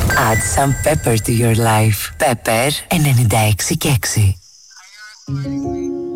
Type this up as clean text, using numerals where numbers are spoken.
Add some pepper to your life. Pepper 96 και 6.